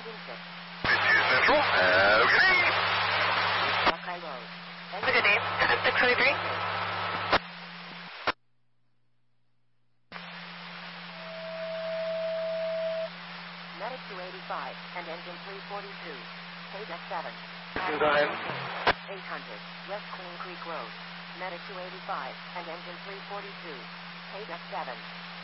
Engine 6. Central. Okay. Buckeye Road. Good day. 623. Medic 285 and engine 342. Page F7. Go ahead. 800 West Queen Creek Road. Medic 285 and engine 342. Page F7.